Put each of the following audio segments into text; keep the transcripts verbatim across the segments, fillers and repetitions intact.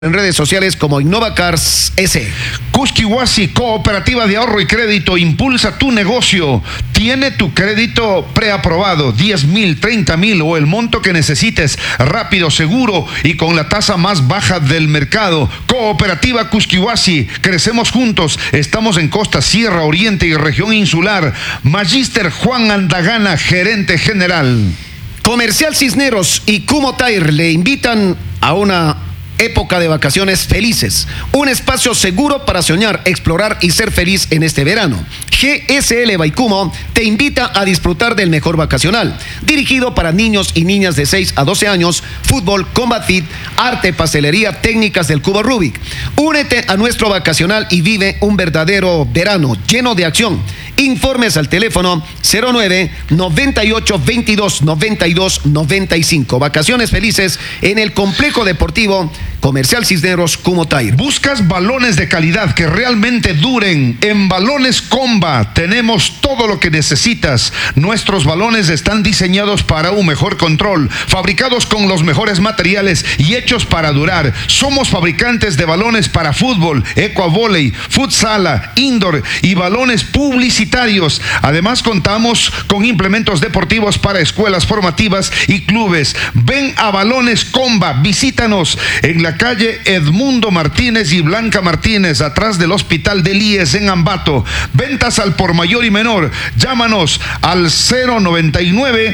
En redes sociales como InnovaCars S. Cusquihuasi, Cooperativa de Ahorro y Crédito, impulsa tu negocio. Tiene tu crédito preaprobado, diez mil, treinta mil o el monto que necesites, rápido, seguro y con la tasa más baja del mercado. Cooperativa Cusquihuasi, crecemos juntos. Estamos en Costa, Sierra, Oriente y región insular. Magíster Juan Andagana, gerente general. Comercial Cisneros y Kumo Tire le invitan a una época de vacaciones felices, un espacio seguro para soñar, explorar y ser feliz en este verano. G S L Baicumo te invita a disfrutar del mejor vacacional, dirigido para niños y niñas de seis a doce años, fútbol, combat fit, arte, pastelería, técnicas del cubo Rubik. Únete a nuestro vacacional y vive un verdadero verano lleno de acción. Informes al teléfono cero nueve, noventa y ocho, veintidós, noventa y dos, noventa y cinco. Vacaciones felices en el complejo deportivo Comercial Cisneros Kumo Tire. ¿Buscas balones de calidad que realmente duren? En Balones Comba tenemos todo lo que necesitas. Nuestros balones están diseñados para un mejor control, fabricados con los mejores materiales y hechos para durar. Somos fabricantes de balones para fútbol, ecuavolley, futsala, indoor y balones publicitarios. Además contamos con implementos deportivos para escuelas formativas y clubes. Ven a Balones Comba, visítanos en la calle Edmundo Martínez y Blanca Martínez, atrás del Hospital del I E S en Ambato. Ventas al por mayor y menor. Llámanos al cero noventa y nueve,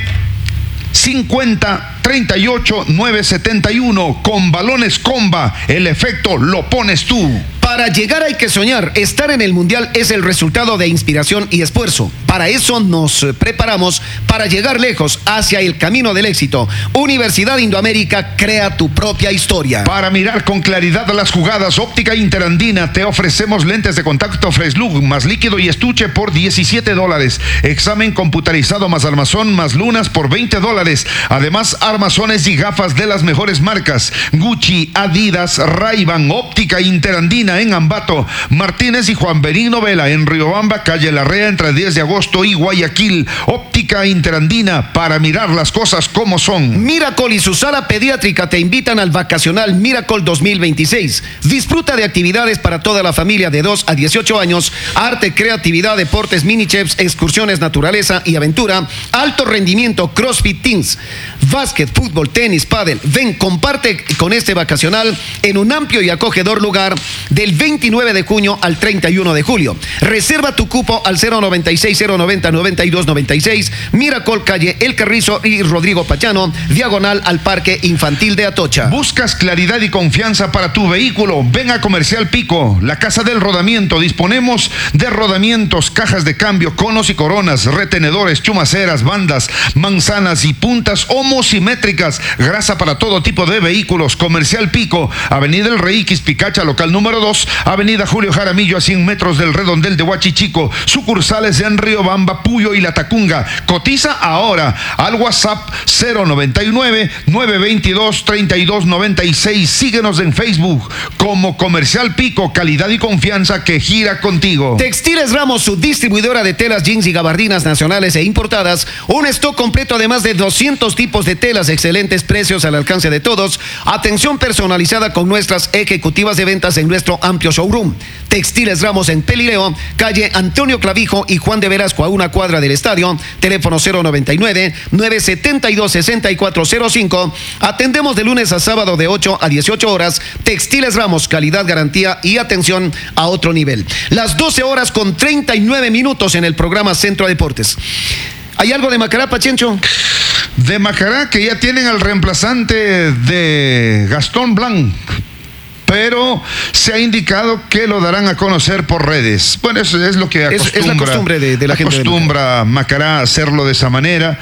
cincuenta, treinta y ocho, novecientos setenta y uno. Con Balones Comba, el efecto lo pones tú. Para llegar hay que soñar. Estar en el Mundial es el resultado de inspiración y esfuerzo. Para eso nos preparamos para llegar lejos hacia el camino del éxito. Universidad Indoamérica, crea tu propia historia. Para mirar con claridad las jugadas, Óptica Interandina, te ofrecemos lentes de contacto Freslug más líquido y estuche por diecisiete dólares. Examen computarizado más armazón más lunas por veinte dólares. Además, armazones y gafas de las mejores marcas: Gucci, Adidas, Ray-Ban. Óptica Interandina en Ambato, Martínez y Juan Benigno Vela en Riobamba, calle Larrea, entre diez de agosto y Guayaquil. Óptica Interandina, para mirar las cosas como son. Miracle y su sala pediátrica te invitan al vacacional Miracle dos mil veintiséis. Disfruta de actividades para toda la familia de dos a dieciocho años, arte, creatividad, deportes, mini chefs, excursiones, naturaleza y aventura, alto rendimiento, CrossFit Teams, básquet, fútbol, tenis, pádel. Ven, comparte con este vacacional en un amplio y acogedor lugar del veintinueve de junio al treinta y uno de julio. Reserva tu cupo al cero noventa y seis, cero noventa, noventa y dos, noventa y seis. Miracle, calle El Carrizo y Rodrigo Pachano, diagonal al Parque Infantil de Atocha. ¿Buscas claridad y confianza para tu vehículo? Ven a Comercial Pico, la casa del rodamiento. Disponemos de rodamientos, cajas de cambio, conos y coronas, retenedores, chumaceras, bandas, manzanas y puntas homosimétricas, grasa para todo tipo de vehículos. Comercial Pico, Avenida El Rey Quispicacha, local número dos, Avenida Julio Jaramillo, a cien metros del redondel de Huachichico. Sucursales en Riobamba, Puyo y La Tacunga. Cotiza ahora al WhatsApp cero noventa y nueve, novecientos veintidós, treinta y dos noventa y seis. Síguenos en Facebook como Comercial Pico, calidad y confianza que gira contigo. Textiles Ramos, su distribuidora de telas, jeans y gabardinas nacionales e importadas. Un stock completo de más de doscientos tipos de telas, excelentes precios al alcance de todos. Atención personalizada con nuestras ejecutivas de ventas en nuestro amplio showroom. Textiles Ramos en Pelileo, calle Antonio Clavijo y Juan de Velasco, a una cuadra del estadio. Teléfono cero noventa y nueve, novecientos setenta y dos, sesenta y cuatro cero cinco. Atendemos de lunes a sábado de ocho a dieciocho horas. Textiles Ramos, calidad, garantía y atención a otro nivel. Las doce horas con treinta y nueve minutos en el programa Centro Deportes. ¿Hay algo de Macará, Pachencho? De Macará, que ya tienen al reemplazante de Gastón Blanc, pero se ha indicado que lo darán a conocer por redes. Bueno, eso es lo que acostumbra, es, es la costumbre de, de la gente acostumbra de Macará. Macará a hacerlo de esa manera,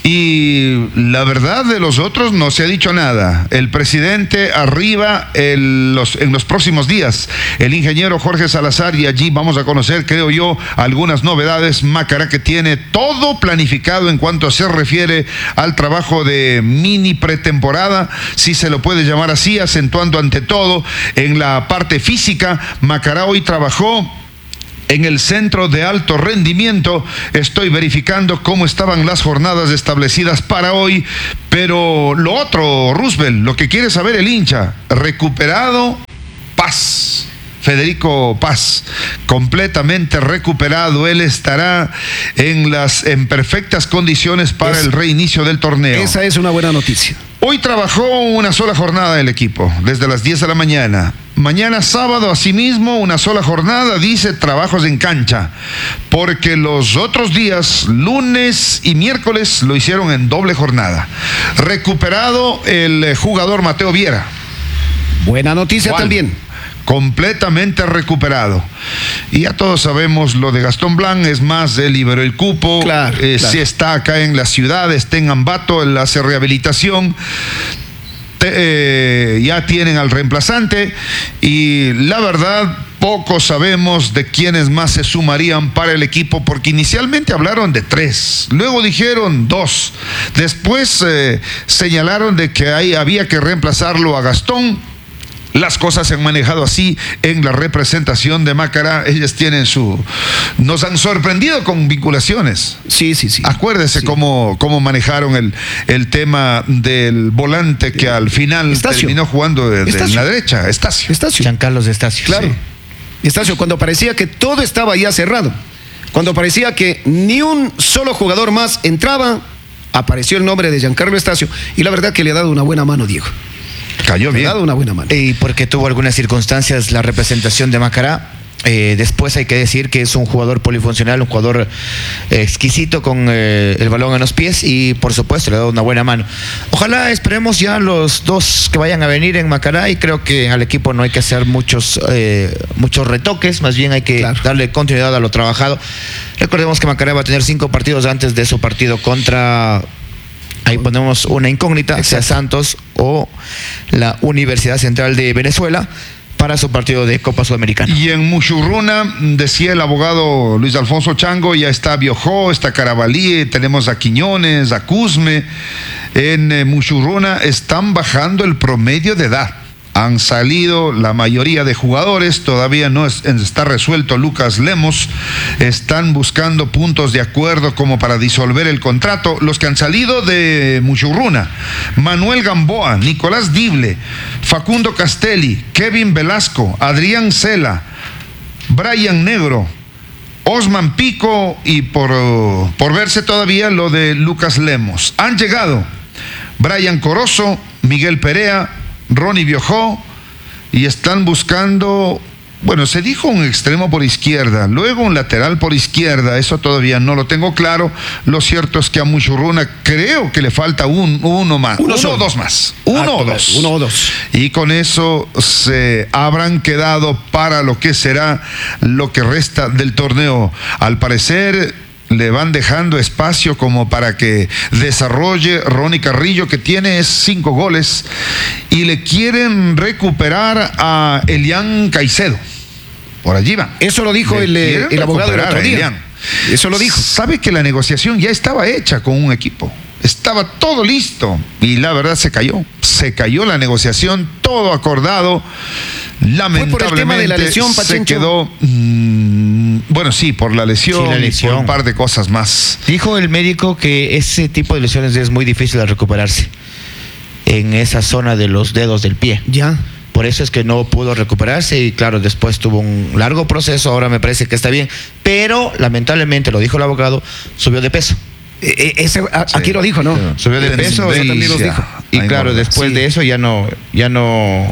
y la verdad de los otros no se ha dicho nada. El presidente arriba el, los, en los próximos días, el ingeniero Jorge Salazar, y allí vamos a conocer, creo yo, algunas novedades. Macará, que tiene todo planificado en cuanto se refiere al trabajo de mini pretemporada, si se lo puede llamar así, acentuando ante todo en la parte física. Macará hoy trabajó en el centro de alto rendimiento. Estoy verificando cómo estaban las jornadas establecidas para hoy, pero lo otro, Roosevelt, lo que quiere saber el hincha, recuperado Paz. Federico Paz, completamente recuperado, él estará en las en perfectas condiciones para es, el reinicio del torneo. Esa es una buena noticia. Hoy trabajó una sola jornada el equipo, desde las diez de la mañana. Mañana sábado, asimismo, una sola jornada, dice, trabajos en cancha, porque los otros días, lunes y miércoles, lo hicieron en doble jornada. Recuperado el jugador Mateo Viera. Buena noticia ¿Cuál? También. Completamente recuperado. Y ya todos sabemos lo de Gastón Blanc, es más, él liberó el cupo, claro, eh, claro. si está acá en la ciudad, está en Ambato, él hace rehabilitación, Te, eh, ya tienen al reemplazante y la verdad poco sabemos de quiénes más se sumarían para el equipo, porque inicialmente hablaron de tres, luego dijeron dos, después eh, señalaron de que ahí había que reemplazarlo a Gastón. Las cosas se han manejado así en la representación de Macará. Ellas tienen su... Nos han sorprendido con vinculaciones. Sí, sí, sí. Acuérdese sí. Cómo, cómo manejaron el, el tema del volante que al final Estacio. terminó jugando de, de la derecha. Estacio. Estacio. Giancarlos Estacio. Claro. Sí. Estacio, cuando parecía que todo estaba ya cerrado, cuando parecía que ni un solo jugador más entraba, apareció el nombre de Giancarlo Estacio y la verdad que le ha dado una buena mano, Diego. Cayó bien. Le ha dado una buena mano. Y porque tuvo algunas circunstancias la representación de Macará. Eh, después hay que decir que es un jugador polifuncional, un jugador eh, exquisito con eh, el balón en los pies y por supuesto le ha dado una buena mano. Ojalá esperemos ya los dos que vayan a venir en Macará y creo que al equipo no hay que hacer muchos, eh, muchos retoques, más bien hay que claro. darle continuidad a lo trabajado. Recordemos que Macará va a tener cinco partidos antes de su partido contra... Ahí ponemos una incógnita, Exacto. sea Santos o la Universidad Central de Venezuela para su partido de Copa Sudamericana. Y en Muchurruna, decía el abogado Luis Alfonso Chango, ya está Biojó, está Carabalí, tenemos a Quiñones, a Cusme. En eh, Muchurruna están bajando el promedio de edad. Han salido la mayoría de jugadores, todavía no es, está resuelto Lucas Lemos, están buscando puntos de acuerdo como para disolver el contrato. Los que han salido de Muchurruna: Manuel Gamboa, Nicolás Dible, Facundo Castelli, Kevin Velasco, Adrián Cela, Brian Negro, Osman Pico y por, por verse todavía lo de Lucas Lemos. Han llegado Brian Corozo, Miguel Perea, Ronnie Biojó, y están buscando, bueno, se dijo un extremo por izquierda, luego un lateral por izquierda, eso todavía no lo tengo claro. Lo cierto es que a Muchurruna creo que le falta un, uno más, uno, uno o dos más, uno ah, o dos. Uno o dos. Y con eso se habrán quedado para lo que será lo que resta del torneo. Al parecer le van dejando espacio como para que desarrolle Ronnie Carrillo, que tiene cinco goles, y le quieren recuperar a Elian Caicedo. Por allí va. Eso lo dijo el, el abogado el otro día. Eso lo dijo. Sabe que la negociación ya estaba hecha con un equipo. Estaba todo listo y la verdad se cayó. Se cayó la negociación, todo acordado. Lamentablemente ¿Fue por el tema de la lesión, se quedó... Mmm, bueno, sí, por la lesión, sí, la lesión. Y por un par de cosas más. Dijo el médico que ese tipo de lesiones es muy difícil de recuperarse en esa zona de los dedos del pie. Ya. Por eso es que no pudo recuperarse y claro, después tuvo un largo proceso, ahora me parece que está bien, pero lamentablemente, lo dijo el abogado, subió de peso. Eh, ese, a, sí, aquí lo dijo, ¿no? Subió de peso y también los dijo. Y Ay, claro, después sí. de eso ya no, ya no,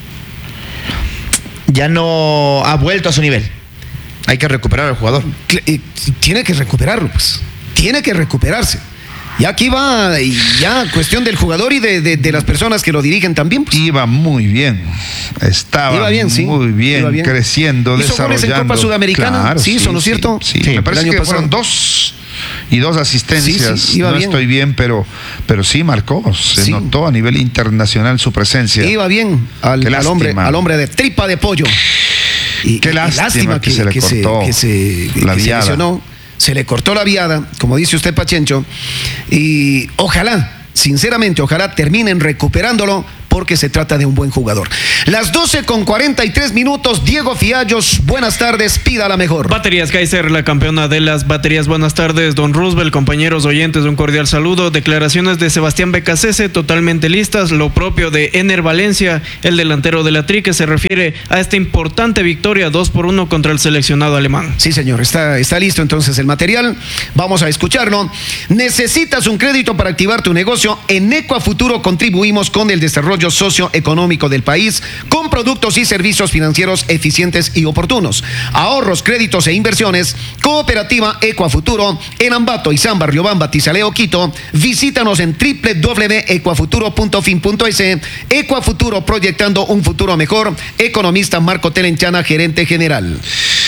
ya no ha vuelto a su nivel. Hay que recuperar al jugador. Tiene que recuperarlo, pues. Tiene que recuperarse. Y aquí va ya cuestión del jugador y de, de, de las personas que lo dirigen también. Pues. Iba muy bien. Estaba Iba bien, sí. muy bien, Iba bien. creciendo, ¿Hizo desarrollando. goles en Copa Sudamericana? Claro, sí, ¿eso no es cierto? Sí, sí. Me parece que pasado. fueron dos y dos asistencias. Sí, sí, iba no bien. estoy bien, pero, pero sí marcó. Se sí. notó a nivel internacional su presencia. Iba bien al, al, hombre, al hombre de tripa de pollo. Y, Qué lástima, lástima que, que se le que cortó se, que se, la que viada. Se lesionó, se le cortó la viada, como dice usted, Pachencho, y ojalá, sinceramente, ojalá terminen recuperándolo, porque se trata de un buen jugador. Las doce con cuarenta y tres minutos, Diego Fiallos, buenas tardes, pida la mejor. Baterías Kaiser, la campeona de las baterías. Buenas tardes, don Roosevelt, compañeros oyentes, un cordial saludo. Declaraciones de Sebastián Becasese totalmente listas, lo propio de Ener Valencia, el delantero de la Tri, que se refiere a esta importante victoria dos por uno contra el seleccionado alemán. Sí, señor, está, está listo entonces el material, vamos a escucharlo. ¿Necesitas un crédito para activar tu negocio? En Ecuafuturo contribuimos con el desarrollo socioeconómico del país con productos y servicios financieros eficientes y oportunos. Ahorros, créditos e inversiones. Cooperativa Ecuafuturo en Ambato, Izán, Barriobamba, Tizaleo, Quito. Visítanos en doble u doble u doble u punto ecuafuturo punto fin punto es. Ecuafuturo, proyectando un futuro mejor. Economista Marco Telenchana, gerente general.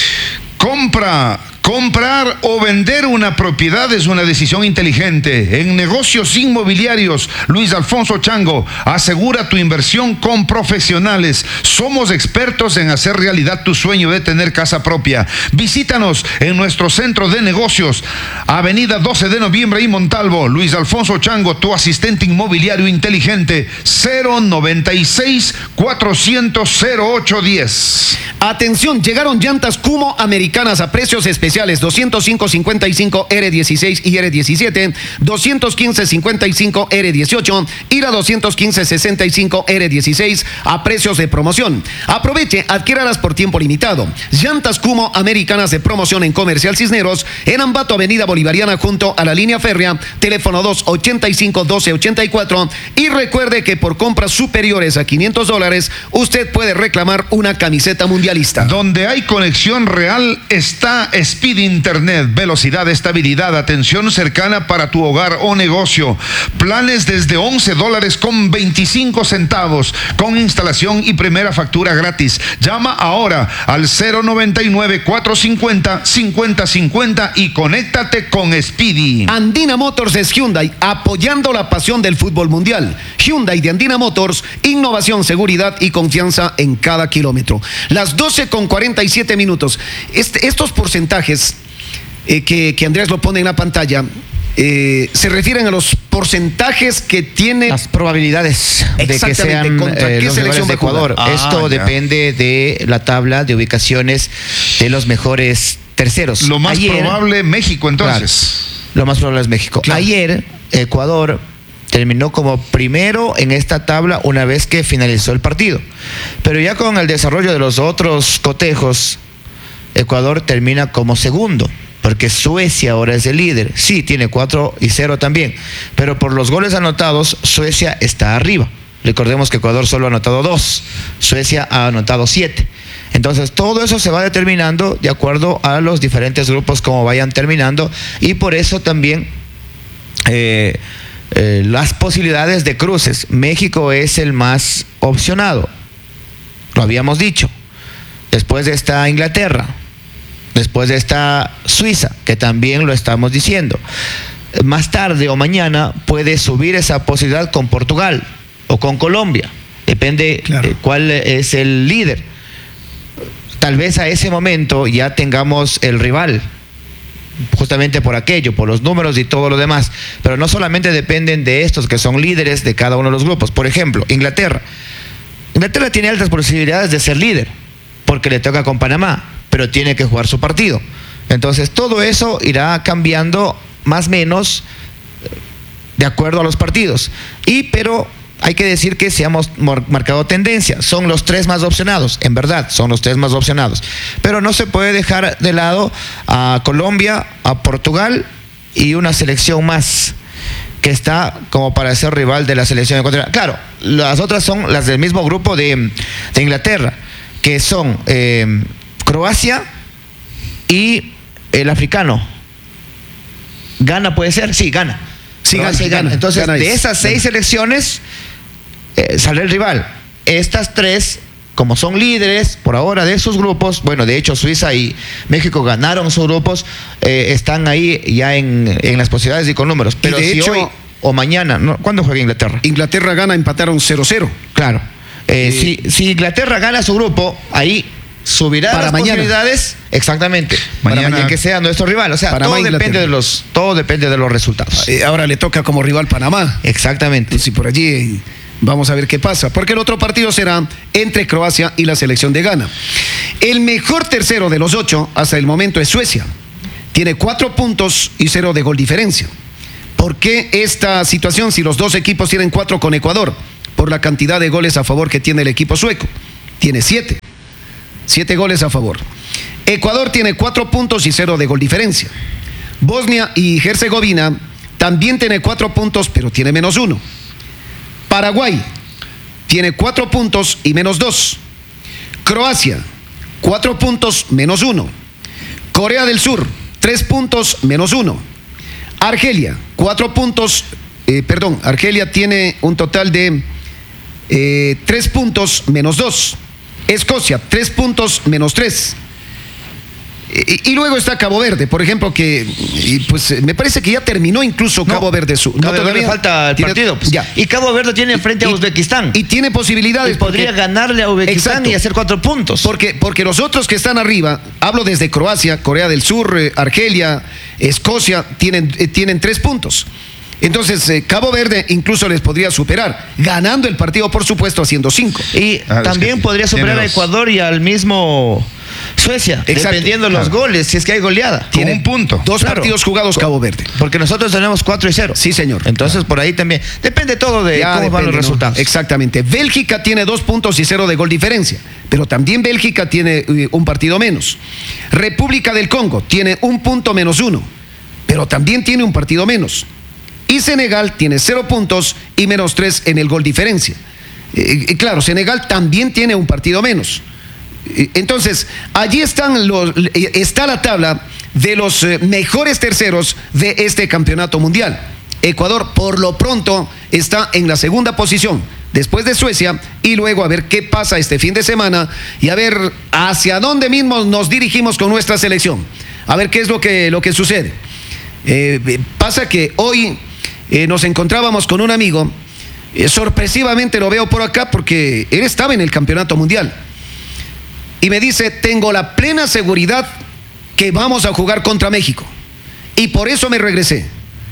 Compra, comprar o vender una propiedad es una decisión inteligente. En negocios inmobiliarios, Luis Alfonso Chango, asegura tu inversión con profesionales. Somos expertos en hacer realidad tu sueño de tener casa propia. Visítanos en nuestro centro de negocios, Avenida doce de noviembre y Montalvo. Luis Alfonso Chango, tu asistente inmobiliario inteligente. Cero noventa y seis, cuatrocientos, cero ocho diez. Atención, llegaron llantas Kumo americanas a precios especiales, doscientos cinco cincuenta y cinco R dieciséis y R diecisiete, doscientos quince cincuenta y cinco R dieciocho y la doscientos quince sesenta y cinco R dieciséis a precios de promoción. Aproveche, adquiéralas por tiempo limitado. Llantas Kumo americanas de promoción en Comercial Cisneros, en Ambato, Avenida Bolivariana, junto a la línea férrea, teléfono dos ochenta y cinco doce ochenta y cuatro. Y recuerde que por compras superiores a quinientos dólares, usted puede reclamar una camiseta mundialista. Donde hay conexión real está Speed Internet, velocidad, estabilidad, atención cercana para tu hogar o negocio. Planes desde once dólares con veinticinco centavos, con instalación y primera factura gratis. Llama ahora al cero noventa y nueve, cuatrocientos cincuenta, cincuenta cincuenta y conéctate con Speedy. Andina Motors es Hyundai, apoyando la pasión del fútbol mundial. Hyundai de Andina Motors, innovación, seguridad y confianza en cada kilómetro. Las doce con cuarenta y siete minutos. Este, estos porcentajes eh, que, que Andrés lo pone en la pantalla eh, se refieren a los porcentajes que tiene las probabilidades de que sean contra eh, qué los selección de Ecuador. Ah, Esto ya. depende de la tabla de ubicaciones de los mejores terceros. Lo más Ayer, probable, México entonces. Claro, lo más probable es México. Claro. Ayer, Ecuador terminó como primero en esta tabla una vez que finalizó el partido. Pero ya con el desarrollo de los otros cotejos, Ecuador termina como segundo, porque Suecia ahora es el líder. Sí, tiene cuatro y cero también, pero por los goles anotados, Suecia está arriba. Recordemos que Ecuador solo ha anotado dos, Suecia ha anotado siete. Entonces todo eso se va determinando de acuerdo a los diferentes grupos como vayan terminando, y por eso también eh, Eh, las posibilidades de cruces. México es el más opcionado, lo habíamos dicho. Después está Inglaterra, después está Suiza, que también lo estamos diciendo. Más tarde o mañana puede subir esa posibilidad con Portugal o con Colombia, depende Claro. de cuál es el líder. Tal vez a ese momento ya tengamos el rival, justamente por aquello, por los números y todo lo demás. Pero no solamente dependen de estos que son líderes de cada uno de los grupos. Por ejemplo, Inglaterra. Inglaterra tiene altas posibilidades de ser líder, porque le toca con Panamá, pero tiene que jugar su partido. Entonces todo eso irá cambiando más o menos de acuerdo a los partidos. Y pero hay que decir que se ha marcado tendencia. Son los tres más opcionados, en verdad, son los tres más opcionados. Pero no se puede dejar de lado a Colombia, a Portugal y una selección más que está como para ser rival de la selección ecuatoriana. Claro, las otras son las del mismo grupo de, de Inglaterra, que son eh, Croacia y el africano. ¿Ghana puede ser? Sí, Ghana. Sí, Croacia y Ghana, Ghana. Entonces, Ghana de es, esas seis Ghana. selecciones eh, sale el rival. Estas tres, como son líderes por ahora de sus grupos, bueno, de hecho Suiza y México ganaron sus grupos, eh, están ahí ya en, en las posibilidades y con números. Pero de si hecho, hoy o mañana, ¿no? ¿Cuándo juega Inglaterra? Inglaterra gana, empataron cero cero. Claro. Eh, Eh, si, si Inglaterra gana su grupo, ahí subirá Para las mañana. posibilidades, exactamente, Mañana- para mañana que sea nuestro rival. O sea, Panamá, todo Inglaterra. depende de los, todo depende de los resultados. Eh, ahora le toca como rival Panamá. Exactamente. Si por allí Vamos a ver qué pasa, porque el otro partido será entre Croacia y la selección de Ghana. El mejor tercero de los ocho hasta el momento es Suecia. Tiene cuatro puntos y cero de gol diferencia. ¿Por qué esta situación si los dos equipos tienen cuatro con Ecuador? Por la cantidad de goles a favor que tiene el equipo sueco. Tiene siete. Siete goles a favor. Ecuador tiene cuatro puntos y cero de gol diferencia. Bosnia y Herzegovina también tiene cuatro puntos, pero tiene menos uno. Paraguay tiene cuatro puntos y menos dos. Croacia, cuatro puntos menos uno. Corea del Sur, tres puntos menos uno. Argelia, cuatro puntos, eh, perdón, Argelia tiene un total de eh, tres puntos menos dos. Escocia, tres puntos menos tres. Y, y luego está Cabo Verde, por ejemplo, que y pues me parece que ya terminó incluso Cabo no, Verde Sur. Cabo Verde falta el tiene, partido. Pues. Ya. Y Cabo Verde tiene frente a y, Uzbekistán. Y tiene posibilidades. Y podría porque, ganarle a Uzbekistán exacto, y hacer cuatro puntos. Porque, porque los otros que están arriba, hablo desde Croacia, Corea del Sur, eh, Argelia, Escocia, tienen, eh, tienen tres puntos. Entonces, eh, Cabo Verde incluso les podría superar, ganando el partido, por supuesto, haciendo cinco. Y ah, también es que podría superar a Ecuador y al mismo Suecia, exacto, dependiendo de los claro. goles, si es que hay goleada. Tiene un punto. Dos claro. partidos jugados Cabo Verde. Porque nosotros tenemos cuatro y cero. Sí, señor. Entonces, claro. por ahí también. Depende todo de ya cómo depende, van los ¿no? resultados. Exactamente. Bélgica tiene dos puntos y cero de gol diferencia. Pero también Bélgica tiene uh, un partido menos. República del Congo tiene un punto menos uno. Pero también tiene un partido menos. Y Senegal tiene cero puntos y menos tres en el gol diferencia. Eh, eh, claro, Senegal también tiene un partido menos. Eh, entonces, allí están los, eh, está la tabla de los eh, mejores terceros de este campeonato mundial. Ecuador, por lo pronto, está en la segunda posición, después de Suecia, y luego a ver qué pasa este fin de semana y a ver hacia dónde mismos nos dirigimos con nuestra selección. A ver qué es lo que, lo que sucede. Eh, pasa que hoy... Eh, nos encontrábamos con un amigo, eh, sorpresivamente lo veo por acá porque él estaba en el campeonato mundial y me dice, tengo la plena seguridad que vamos a jugar contra México y por eso me regresé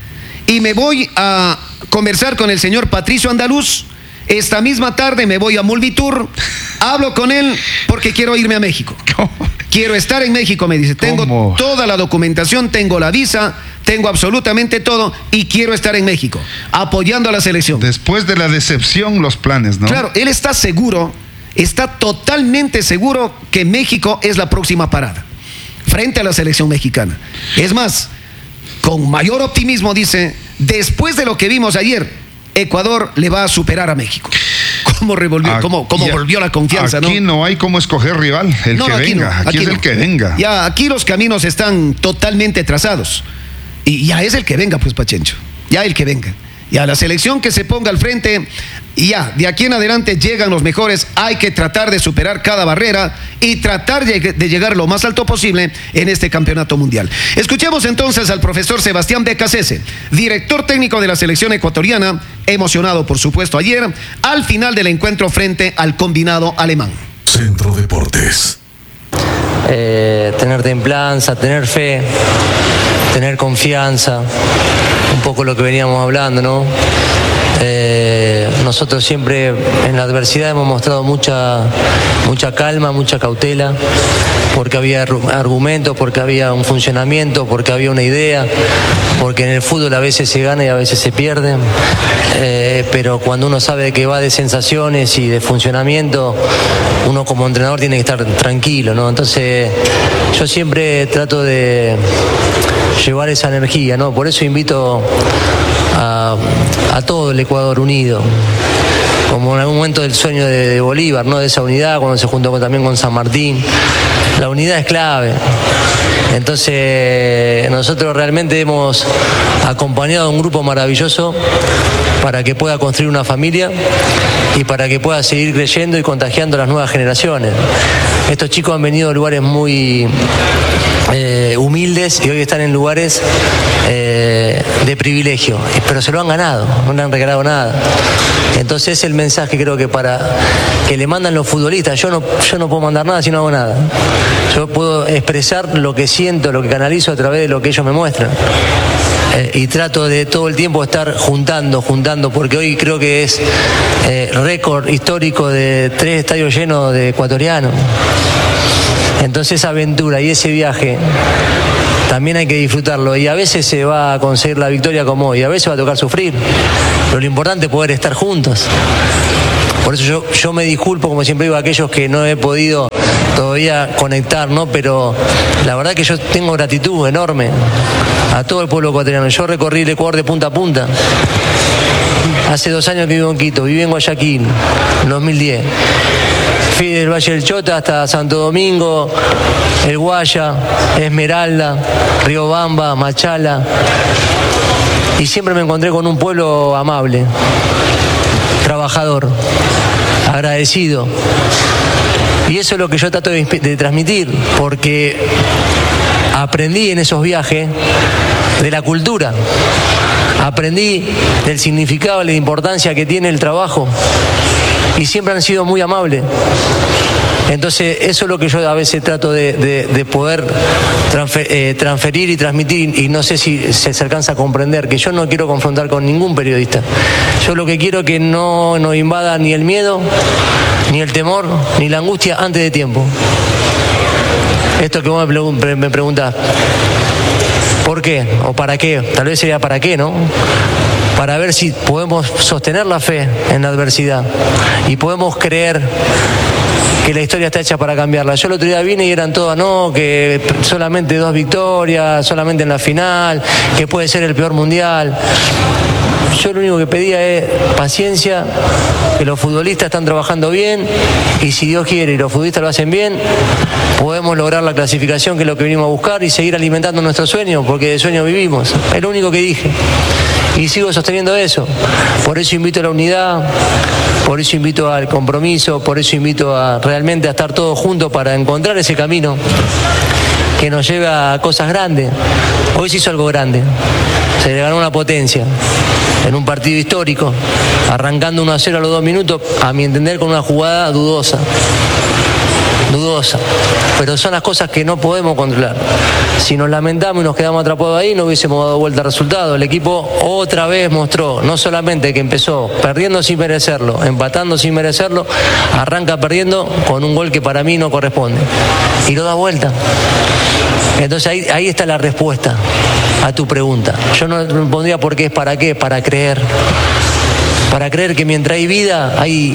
y me voy a conversar con el señor Patricio Andaluz. Esta misma tarde me voy a Mulvitur, hablo con él porque quiero irme a México. Quiero estar en México, me dice. Tengo ¿Cómo? toda la documentación, tengo la visa, tengo absolutamente todo y quiero estar en México, apoyando a la selección. Después de la decepción, los planes, ¿no? Claro, él está seguro, está totalmente seguro que México es la próxima parada, frente a la selección mexicana. Es más, con mayor optimismo dice, después de lo que vimos ayer, Ecuador le va a superar a México. ¿Cómo, revolvió, aquí, cómo, cómo volvió la confianza? Aquí no, no hay cómo escoger rival, el no, que aquí venga. No, aquí, aquí es no. el que venga. Ya, aquí los caminos están totalmente trazados. Y ya es el que venga, pues, Pachencho. Ya el que venga. Ya la selección que se ponga al frente, y ya, de aquí en adelante llegan los mejores. Hay que tratar de superar cada barrera y tratar de llegar lo más alto posible en este campeonato mundial. Escuchemos entonces al profesor Sebastián Becasese, director técnico de la selección ecuatoriana, emocionado, por supuesto, ayer, al final del encuentro frente al combinado alemán. Centro Deportes. Eh, tener templanza, tener fe, tener confianza, un poco lo que veníamos hablando, ¿no? Eh, nosotros siempre en la adversidad hemos mostrado mucha, mucha calma, mucha cautela, porque había argumentos, porque había un funcionamiento, porque había una idea, porque en el fútbol a veces se gana y a veces se pierde, eh, pero cuando uno sabe que va de sensaciones y de funcionamiento, uno como entrenador tiene que estar tranquilo, ¿no? Entonces yo siempre trato de llevar esa energía, ¿no? Por eso invito a, a todo el Ecuador unido, como en algún momento del sueño de, de Bolívar, ¿no? De esa unidad, cuando se juntó con, también con San Martín. La unidad es clave. Entonces nosotros realmente hemos acompañado a un grupo maravilloso para que pueda construir una familia y para que pueda seguir creyendo y contagiando a las nuevas generaciones. Estos chicos han venido de lugares muy eh, humildes y hoy están en lugares eh, de privilegio, pero se lo han ganado, no le han regalado nada. Entonces el mensaje creo que para que le mandan los futbolistas, yo no, yo no puedo mandar nada si no hago nada. Yo puedo expresar lo que siento, lo que canalizo a través de lo que ellos me muestran. eh, y trato de todo el tiempo estar juntando, juntando, porque hoy creo que es eh, récord histórico de tres estadios llenos de ecuatorianos. Entonces esa aventura y ese viaje también hay que disfrutarlo, y a veces se va a conseguir la victoria como hoy, a veces va a tocar sufrir, pero lo importante es poder estar juntos. Por eso yo, yo me disculpo, como siempre digo, a aquellos que no he podido todavía conectar, ¿no? Pero la verdad que yo tengo gratitud enorme a todo el pueblo ecuatoriano. Yo recorrí el Ecuador de punta a punta. Hace dos años que vivo en Quito, viví en Guayaquil, en dos mil diez. Fui del Valle del Chota hasta Santo Domingo, El Guaya, Esmeralda, Riobamba, Machala. Y siempre me encontré con un pueblo amable, trabajador, agradecido. Y eso es lo que yo trato de, de transmitir, porque aprendí en esos viajes de la cultura. Aprendí del significado y la importancia que tiene el trabajo. Y siempre han sido muy amables. Entonces, eso es lo que yo a veces trato de, de, de poder transfer, eh, transferir y transmitir, y no sé si se, se alcanza a comprender, que yo no quiero confrontar con ningún periodista. Yo lo que quiero es que no nos invada ni el miedo, ni el temor, ni la angustia antes de tiempo. Esto que vos me, pregun- me preguntás, ¿por qué? ¿O para qué? Tal vez sería para qué, ¿no? Para ver si podemos sostener la fe en la adversidad y podemos creer que la historia está hecha para cambiarla. Yo el otro día vine y eran todas, no, que solamente dos victorias, solamente en la final, que puede ser el peor mundial. Yo lo único que pedía es paciencia, que los futbolistas están trabajando bien, y si Dios quiere y los futbolistas lo hacen bien, podemos lograr la clasificación, que es lo que venimos a buscar, y seguir alimentando nuestro sueño, porque de sueño vivimos. Es lo único que dije. Y sigo sosteniendo eso. Por eso invito a la unidad, por eso invito al compromiso, por eso invito a realmente a estar todos juntos para encontrar ese camino que nos lleva a cosas grandes. Hoy se hizo algo grande. Se le ganó una potencia en un partido histórico, arrancando uno a cero a los dos minutos, a mi entender con una jugada dudosa. Dudosa, pero son las cosas que no podemos controlar. Si nos lamentamos y nos quedamos atrapados ahí, no hubiésemos dado vuelta al resultado. El equipo otra vez mostró, no solamente que empezó perdiendo sin merecerlo, empatando sin merecerlo, arranca perdiendo con un gol que para mí no corresponde, y lo da vuelta. Entonces ahí, ahí está la respuesta a tu pregunta. Yo no pondría por qué, es para qué, para creer. Para creer que mientras hay vida, hay,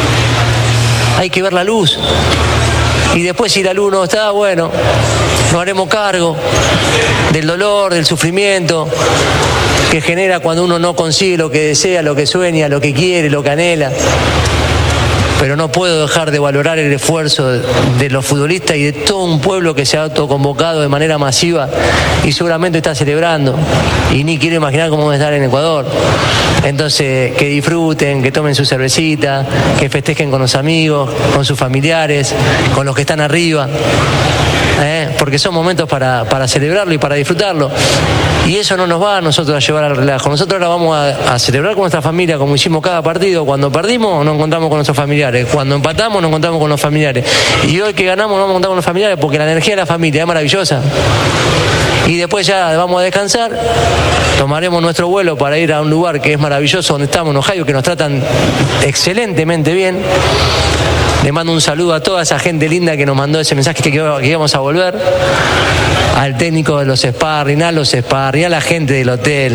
hay que ver la luz. Y después, si la luz no está, bueno, nos haremos cargo del dolor, del sufrimiento que genera cuando uno no consigue lo que desea, lo que sueña, lo que quiere, lo que anhela. Pero no puedo dejar de valorar el esfuerzo de los futbolistas y de todo un pueblo que se ha autoconvocado de manera masiva y seguramente está celebrando, y ni quiero imaginar cómo va a estar en Ecuador. Entonces, que disfruten, que tomen su cervecita, que festejen con los amigos, con sus familiares, con los que están arriba, ¿eh? Porque son momentos para, para celebrarlo y para disfrutarlo. Y eso no nos va a nosotros a llevar al relajo. Nosotros ahora vamos a, a celebrar con nuestra familia, como hicimos cada partido. Cuando perdimos, nos encontramos con nuestros familiares. Cuando empatamos, nos encontramos con los familiares. Y hoy que ganamos, nos vamos a encontrar con los familiares, porque la energía de la familia es maravillosa. Y después ya vamos a descansar, tomaremos nuestro vuelo para ir a un lugar que es maravilloso, donde estamos en Ohio, que nos tratan excelentemente bien. Le mando un saludo a toda esa gente linda que nos mandó ese mensaje que, que íbamos a volver. Al técnico de los sparring, a los sparring, a la gente del hotel.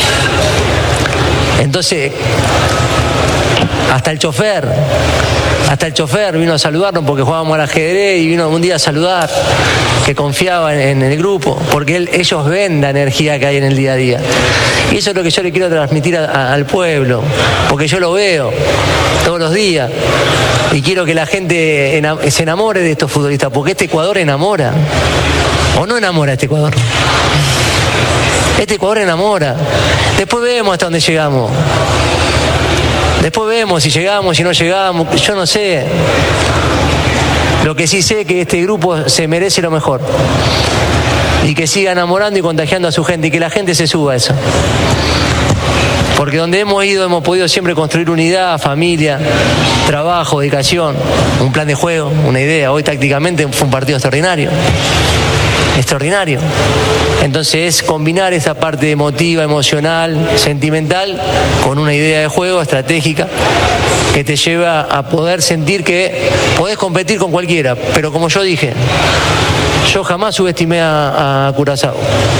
Entonces, hasta el chofer, hasta el chofer vino a saludarnos porque jugábamos al ajedrez, y vino un día a saludar, que confiaba en, en el grupo, porque él, ellos ven la energía que hay en el día a día. Y eso es lo que yo le quiero transmitir a, a, al pueblo, porque yo lo veo todos los días. Y quiero que la gente enam- se enamore de estos futbolistas, porque este Ecuador enamora. ¿O no enamora este Ecuador? Este Ecuador enamora. Después vemos hasta dónde llegamos. Después vemos si llegamos, si no llegamos. Yo no sé. Lo que sí sé es que este grupo se merece lo mejor. Y que siga enamorando y contagiando a su gente. Y que la gente se suba a eso. Porque donde hemos ido hemos podido siempre construir unidad, familia, trabajo, dedicación, un plan de juego, una idea. Hoy tácticamente fue un partido extraordinario. extraordinario. Entonces es combinar esa parte emotiva, emocional, sentimental, con una idea de juego estratégica que te lleva a poder sentir que podés competir con cualquiera. Pero como yo dije, yo jamás subestimé a, a Curazao,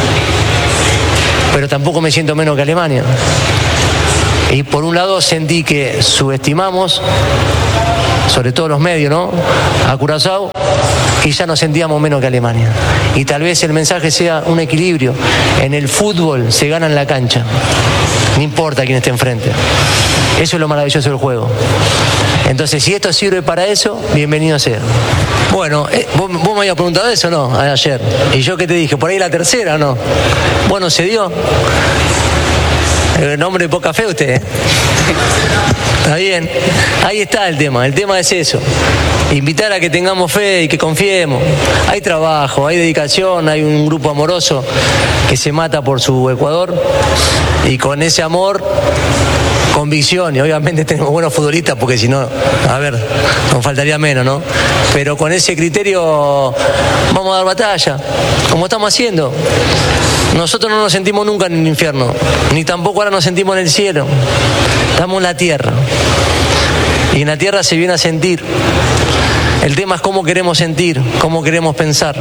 pero tampoco me siento menos que Alemania. Y por un lado sentí que subestimamos, sobre todo los medios, ¿no?, a Curazao, y ya nos sentíamos menos que Alemania. Y tal vez el mensaje sea un equilibrio. En el fútbol se gana en la cancha, no importa quién esté enfrente. Eso es lo maravilloso del juego. Entonces, si esto sirve para eso, bienvenido sea. Bueno, eh, vos, vos me habías preguntado eso, ¿no?, ayer. Y yo qué te dije, por ahí la tercera, ¿no? Bueno, se dio. El nombre de poca fe usted, ¿eh? Está bien, ahí está el tema, el tema es eso, invitar a que tengamos fe y que confiemos. Hay trabajo, hay dedicación, hay un grupo amoroso que se mata por su Ecuador, y con ese amor, convicción, y obviamente tenemos buenos futbolistas, porque si no, a ver, nos faltaría menos, ¿no? Pero con ese criterio vamos a dar batalla, como estamos haciendo. Nosotros no nos sentimos nunca en el infierno, ni tampoco ahora nos sentimos en el cielo. Estamos en la tierra, y en la tierra se viene a sentir. El tema es cómo queremos sentir, cómo queremos pensar.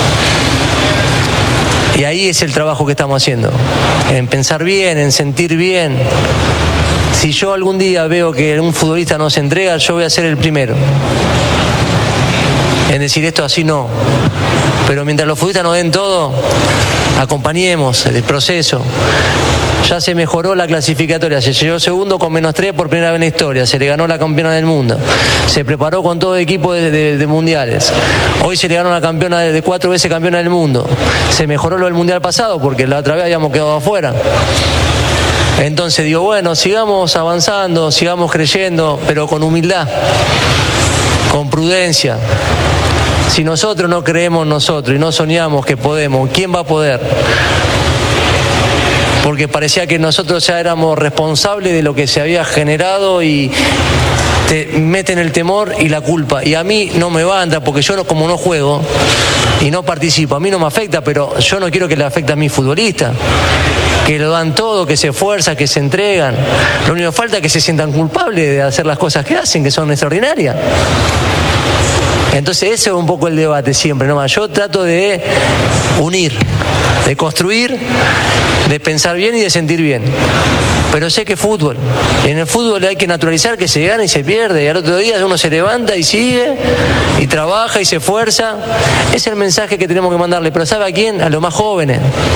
Y ahí es el trabajo que estamos haciendo, en pensar bien, en sentir bien. Si yo algún día veo que un futbolista no se entrega, yo voy a ser el primero en decir esto así no. Pero mientras los futbolistas nos den todo, acompañemos el proceso. Ya se mejoró la clasificatoria, se llegó segundo con menos tres por primera vez en la historia, se le ganó la campeona del mundo, se preparó con todo equipo de, de, de mundiales. Hoy se le ganó la campeona de, de cuatro veces campeona del mundo. Se mejoró lo del mundial pasado, porque la otra vez habíamos quedado afuera. Entonces digo, bueno, sigamos avanzando, sigamos creyendo, pero con humildad, con prudencia. Si nosotros no creemos nosotros y no soñamos que podemos, ¿quién va a poder? Porque parecía que nosotros ya éramos responsables de lo que se había generado, y te meten el temor y la culpa. Y a mí no me va a andar, porque yo no, como no juego y no participo, a mí no me afecta, pero yo no quiero que le afecte a mis futbolistas, que lo dan todo, que se esfuerzan, que se entregan. Lo único que falta es que se sientan culpables de hacer las cosas que hacen, que son extraordinarias. Entonces ese es un poco el debate siempre, ¿no? Yo trato de unir, de construir, de pensar bien y de sentir bien. Pero sé que es fútbol. En el fútbol hay que naturalizar que se gana y se pierde. Y al otro día uno se levanta y sigue, y trabaja y se esfuerza. Ese es el mensaje que tenemos que mandarle. Pero ¿sabe a quién? A los más jóvenes.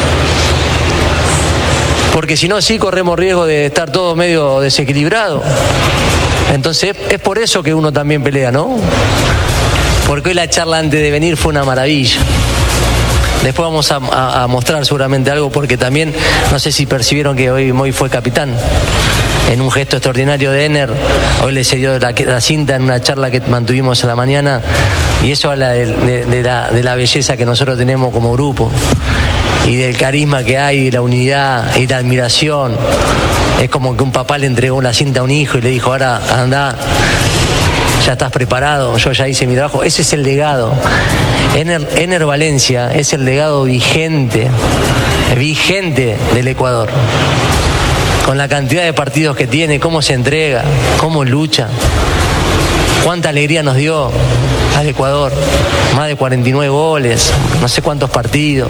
Porque si no, sí corremos riesgo de estar todos medio desequilibrados. Entonces es por eso que uno también pelea, ¿no? Porque hoy la charla antes de venir fue una maravilla. Después vamos a, a, a mostrar seguramente algo, porque también, no sé si percibieron que hoy Moy fue capitán. En un gesto extraordinario de Ener, hoy le cedió la, la cinta en una charla que mantuvimos a la mañana, y eso habla de, de, de, la, de la belleza que nosotros tenemos como grupo, y del carisma que hay, y la unidad y la admiración. Es como que un papá le entregó la cinta a un hijo y le dijo, ahora anda, ya estás preparado, yo ya hice mi trabajo. Ese es el legado. Ener, Ener Valencia es el legado vigente, vigente del Ecuador. Con la cantidad de partidos que tiene, cómo se entrega, cómo lucha, cuánta alegría nos dio al Ecuador. Más de cuarenta y nueve goles, no sé cuántos partidos.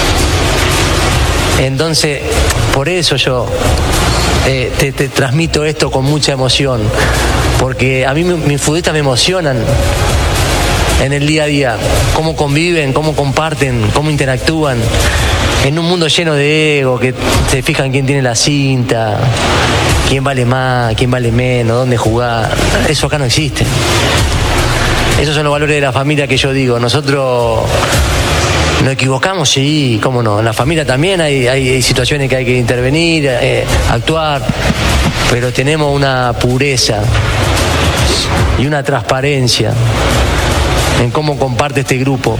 Entonces, por eso yo eh, te, te transmito esto con mucha emoción, porque a mí mis futbolistas me emocionan en el día a día, cómo conviven, cómo comparten, cómo interactúan, en un mundo lleno de ego, que se fijan quién tiene la cinta, quién vale más, quién vale menos, dónde jugar. Eso acá no existe. Esos son los valores de la familia que yo digo. Nosotros nos equivocamos, sí, cómo no. En la familia también hay, hay, hay situaciones que hay que intervenir, eh, actuar, pero tenemos una pureza y una transparencia en cómo comparte este grupo,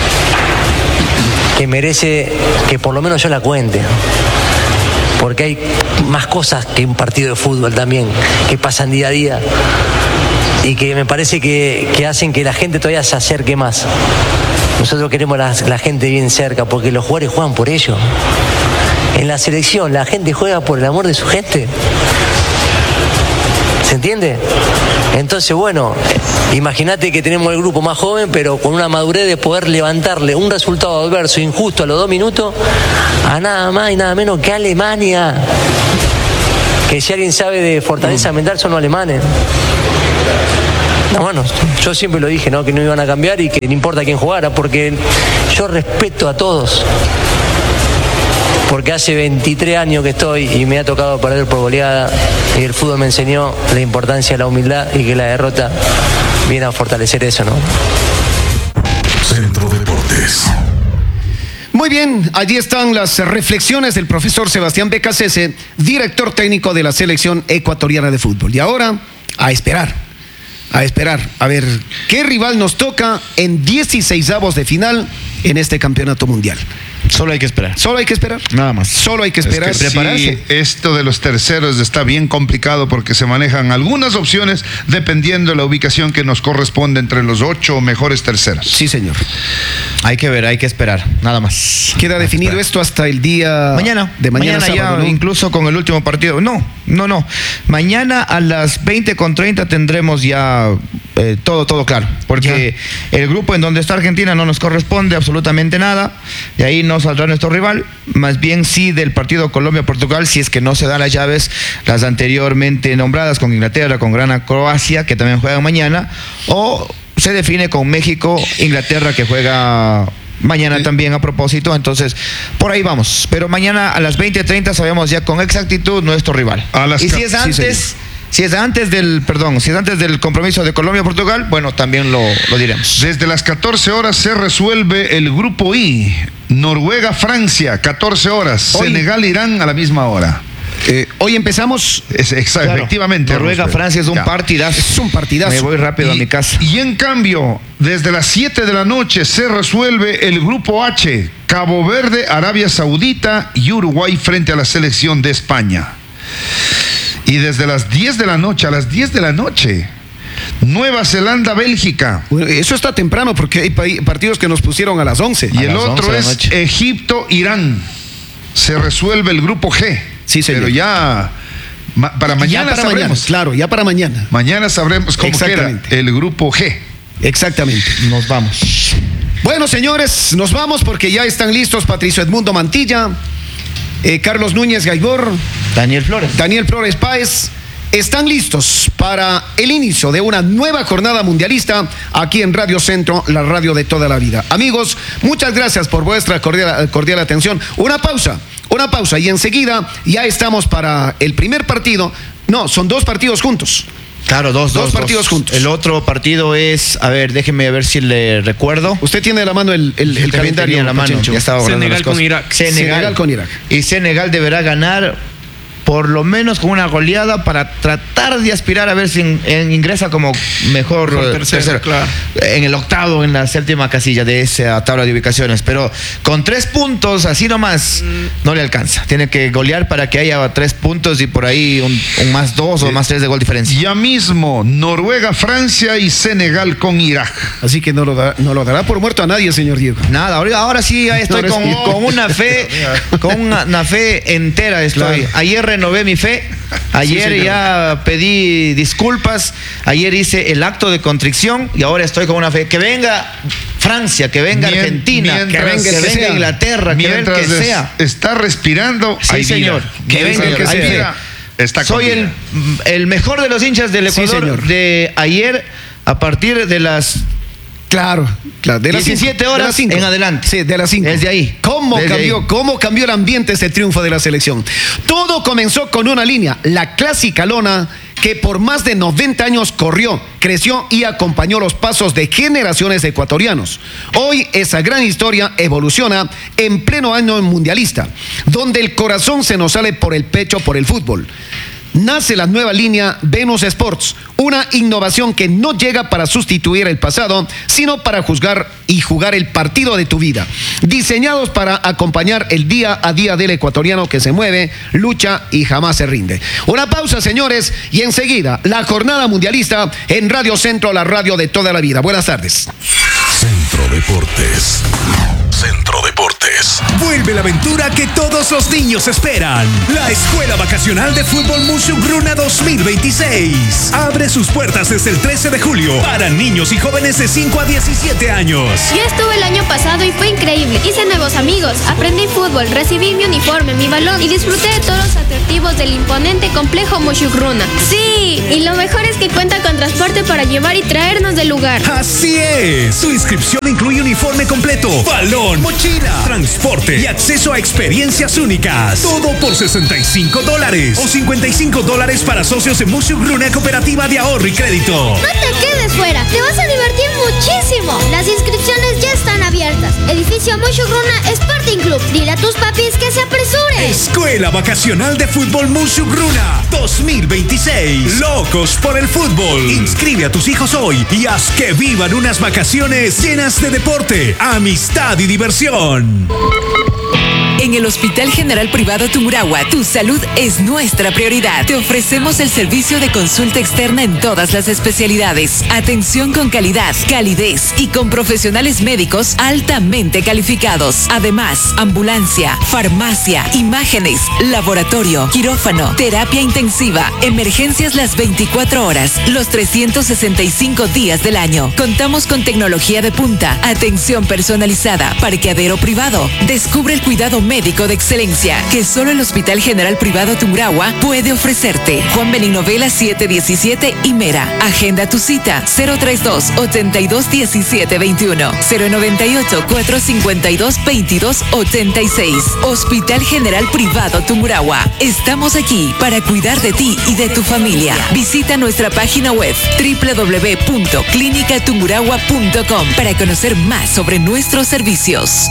que merece que por lo menos yo la cuente, porque hay más cosas que un partido de fútbol también, que pasan día a día. y que me parece que, que hacen que la gente todavía se acerque más. Nosotros queremos la, la gente bien cerca, porque los jugadores juegan por ello. En la selección la gente juega por el amor de su gente. ¿Se entiende? Entonces, bueno, imagínate que tenemos el grupo más joven, pero con una madurez de poder levantarle un resultado adverso, injusto a los dos minutos, a nada más y nada menos que Alemania. Que si alguien sabe de fortaleza mental son los alemanes. No, bueno, yo siempre lo dije, ¿no? Que no iban a cambiar y que no importa quién jugara, porque yo respeto a todos. Porque hace veintitrés años que estoy y me ha tocado perder por goleada, y el fútbol me enseñó la importancia de la humildad y que la derrota viene a fortalecer eso, ¿no? Centro Deportes. Muy bien, allí están las reflexiones del profesor Sebastián Becasese, director técnico de la selección ecuatoriana de fútbol. Y ahora, a esperar, a esperar, a ver qué rival nos toca en dieciseisavos de final en este campeonato mundial. Solo hay que esperar. Solo hay que esperar. Nada más. Solo hay que esperar. Es que prepararse. sí, esto de los terceros está bien complicado porque se manejan algunas opciones dependiendo de la ubicación que nos corresponde entre los ocho mejores terceros. Sí, señor. Hay que ver, hay que esperar. Nada más. Queda definido Esperar. esto hasta el día Mañana. de mañana, mañana sábado, ya, ¿no? incluso con el último partido. No, no, no. Mañana a las veinte con treinta tendremos ya eh, todo, todo claro. Porque el grupo en donde está Argentina no nos corresponde absolutamente nada. De ahí no saldrá nuestro rival. Más bien sí del partido Colombia-Portugal, si es que no se dan las llaves, las anteriormente nombradas con Inglaterra, con Ghana, Croacia, que también juegan mañana. O se define con México, Inglaterra, que juega mañana sí. También a propósito. Entonces, por ahí vamos. Pero mañana a las veinte treinta sabemos ya con exactitud nuestro rival. A las y si es antes... Sí, Si es antes del, perdón, si es antes del compromiso de Colombia-Portugal, bueno, también lo, lo diremos. Desde las catorce horas se resuelve el grupo I. Noruega-Francia, catorce horas. Hoy. Senegal-Irán a la misma hora. Eh, hoy empezamos. Es, exa, Claro. Efectivamente. Noruega-Francia es un Ya. partidazo. Es un partidazo. Me voy rápido Y, a mi casa. y en cambio, desde las siete de la noche se resuelve el grupo H. Cabo Verde, Arabia Saudita y Uruguay frente a la selección de España. Y desde las diez de la noche, a las diez de la noche, Nueva Zelanda, Bélgica. Bueno, eso está temprano porque hay pa- partidos que nos pusieron a las once. Y A el las otro once de la es noche. Egipto, Irán. Se resuelve el grupo G. Sí, señor. Pero ya ma- para mañana ya para sabremos. mañana, claro, ya para mañana. Mañana sabremos cómo queda Exactamente. el grupo G. Exactamente. Nos vamos. Bueno, señores, nos vamos porque ya están listos Patricio Edmundo Mantilla, eh, Carlos Núñez Gaibor, Daniel Flores. Daniel Flores Páez. Están listos para el inicio de una nueva jornada mundialista aquí en Radio Centro, la radio de toda la vida. Amigos, muchas gracias por vuestra cordial, cordial atención. Una pausa, una pausa y enseguida ya estamos para el primer partido. No, son dos partidos juntos. Claro, dos, Dos dos, partidos juntos. El otro partido es, a ver, déjeme ver si le recuerdo. Usted tiene a la mano el, el, el Yo también calendario tenía en la mano, Pachencho. ya estaba borrando Senegal las cosas. con Irak. Senegal, Senegal con Irak. Y Senegal deberá ganar por lo menos con una goleada para tratar de aspirar a ver si en- en- ingresa como mejor, Mejor eh, tercero, claro. en el octavo, en la séptima casilla de esa tabla de ubicaciones. Pero con tres puntos, así nomás, no le alcanza. Tiene que golear para que haya tres puntos y por ahí un, un más dos o más tres de gol diferencia. Ya mismo, Noruega, Francia y Senegal con Irak. Así que no lo, da- no lo dará por muerto a nadie, señor Diego. Nada, ahora, ahora sí ya estoy Ahora con, sí. con una fe, con una, una fe entera estoy. Claro. Ayer renové mi fe, ayer Sí, señor. ya pedí disculpas, ayer hice el acto de contrición y ahora estoy con una fe. Que venga Francia, que venga Mien- Argentina, mientras- que venga, que que venga sea. Inglaterra, que venga el Mientras que es- sea. está respirando, Sí, hay vida. señor. Que Mientras venga el que sea. respira, está con Soy vida. el, el mejor de los hinchas del Sí, Ecuador señor. de ayer a partir de las Claro, claro. De las diecisiete cinco, de horas las cinco. en adelante. Sí, de las cinco. Desde ahí. ¿Cómo Desde cambió, ahí. cómo cambió el ambiente este triunfo de la selección? Todo comenzó con una línea, la clásica lona, que por más de noventa años corrió, creció y acompañó los pasos de generaciones de ecuatorianos. Hoy esa gran historia evoluciona en pleno año mundialista, donde el corazón se nos sale por el pecho por el fútbol. nace la nueva línea Venus Sports, una innovación que no llega para sustituir el pasado, sino para juzgar y jugar el partido de tu vida. Diseñados para acompañar el día a día del ecuatoriano que se mueve, lucha y jamás se rinde. Una pausa, señores, y enseguida la jornada mundialista en Radio Centro, la radio de toda la vida. Buenas tardes. Centro Deportes. Centro Deportes. Vuelve la aventura que todos los niños esperan. La Escuela Vacacional de Fútbol Musugruna dos mil veintiséis. Abre sus puertas desde el trece de julio para niños y jóvenes de cinco a diecisiete años. Yo estuve el año pasado y fue increíble. Hice nuevos amigos, aprendí fútbol, recibí mi uniforme, mi balón y disfruté de todos los atractivos del imponente complejo Musugruna. Sí, y lo mejor es que cuenta con transporte para llevar y traernos del lugar. Así es. Su inscripción incluye uniforme completo, balón, mochila, transporte y acceso a experiencias únicas. Todo por sesenta y cinco dólares o cincuenta y cinco dólares para socios de Musugruna Cooperativa de Ahorro y Crédito. No te quedes fuera, te vas a divertir muchísimo. Las inscripciones ya están abiertas. Edificio Musugruna Sporting Club. Dile a tus papis que se apresuren. Escuela Vacacional de Fútbol Musugruna dos mil veintiséis. Locos por el fútbol. Inscribe a tus hijos hoy y haz que vivan unas vacaciones llenas de deporte, amistad y diversión. En el Hospital General Privado Tungurahua, tu salud es nuestra prioridad. Te ofrecemos el servicio de consulta externa en todas las especialidades. Atención con calidad, calidez y con profesionales médicos altamente calificados. Además, ambulancia, farmacia, imágenes, laboratorio, quirófano, terapia intensiva, emergencias las veinticuatro horas, los trescientos sesenta y cinco días del año. Contamos con tecnología de punta, atención personalizada, parqueadero privado. Descubre el cuidado médico de excelencia que solo el Hospital General Privado Tungurahua puede ofrecerte. Juan Benigno Vela siete diecisiete y Mera. Agenda tu cita cero treinta y dos, ochenta y dos, diecisiete veintiuno, cero noventa y ocho, cuatrocientos cincuenta y dos, veintidós ochenta y seis. Hospital General Privado Tungurahua. Estamos aquí para cuidar de ti y de tu familia. Visita nuestra página web doble u doble u doble u punto clínica tungurahua punto com para conocer más sobre nuestros servicios.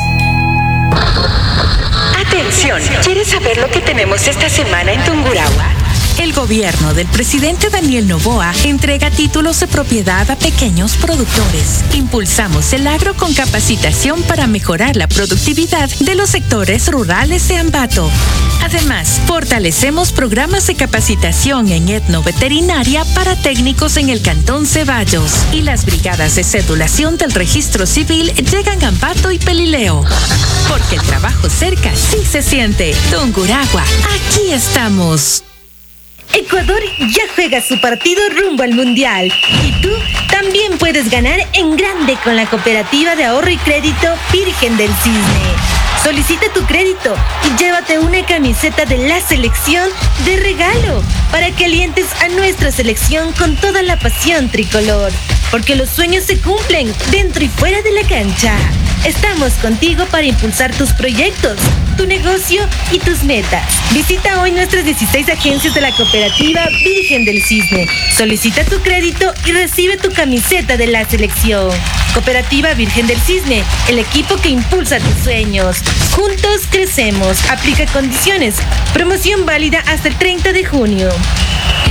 Atención, ¿quieres saber lo que tenemos esta semana en Tungurahua? El gobierno del presidente Daniel Noboa entrega títulos de propiedad a pequeños productores. Impulsamos el agro con capacitación para mejorar la productividad de los sectores rurales de Ambato. Además, fortalecemos programas de capacitación en etnoveterinaria para técnicos en el Cantón Ceballos. Y las brigadas de cedulación del registro civil llegan a Ambato y Pelileo. Porque el trabajo cerca sí se siente. Tungurahua, aquí estamos. Ecuador ya juega su partido rumbo al Mundial. Y tú también puedes ganar en grande con la Cooperativa de Ahorro y Crédito Virgen del Cisne. Solicita tu crédito y llévate una camiseta de la selección de regalo para que alientes a nuestra selección con toda la pasión tricolor. Porque los sueños se cumplen dentro y fuera de la cancha. Estamos contigo para impulsar tus proyectos, tu negocio y tus metas. Visita hoy nuestras dieciséis agencias de la Cooperativa Virgen del Cisne. Solicita tu crédito y recibe tu camiseta de la selección. Cooperativa Virgen del Cisne, el equipo que impulsa tus sueños. Juntos crecemos. Aplica condiciones. Promoción válida hasta el treinta de junio.